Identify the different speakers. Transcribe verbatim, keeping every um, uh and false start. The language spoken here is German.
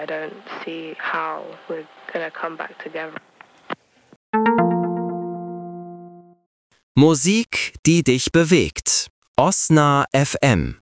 Speaker 1: I don't see how we're gonna come back together.
Speaker 2: Musik, die dich bewegt. Osna F M